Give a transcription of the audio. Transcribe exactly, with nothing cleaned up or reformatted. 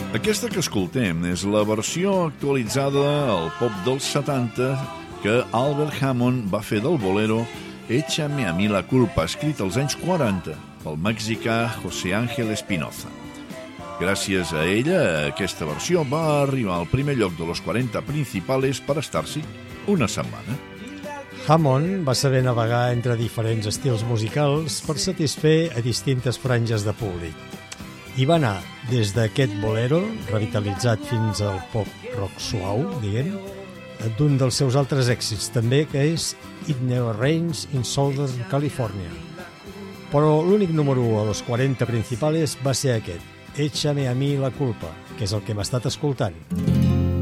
Aquesta que escoltem és la versió actualitzada al pop dels setanta que Albert Hammond va fer del bolero Échame a mí la culpa, escrit als anys quaranta pel mexicà José Ángel Espinoza. Gràcies a ella, aquesta versió va arribar al primer lloc de los quaranta principales per estar-s'hi una setmana. Hammond va saber navegar entre diferents estils musicals per satisfer a distintes franges de públic. I va anar des d'aquest bolero, revitalitzat fins al pop rock suau, diguem, d'un dels seus altres èxits també, que és It Never Rains in Southern California. Però l'únic número u a los quaranta principales va ser aquest, Échame a mí la culpa, que és el que hem estat escoltant.